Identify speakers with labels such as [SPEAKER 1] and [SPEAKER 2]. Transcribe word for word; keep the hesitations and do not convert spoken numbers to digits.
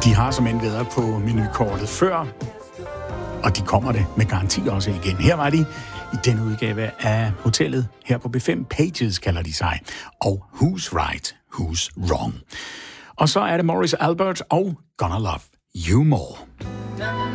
[SPEAKER 1] De har som end været på menukortet før, og de kommer det med garanti også igen. Her var de i denne udgave af Hotellet her på B fem. Pages kalder de sig, og Who's Right, Who's Wrong. Og så er det Morris Albert og Gonna Love You More.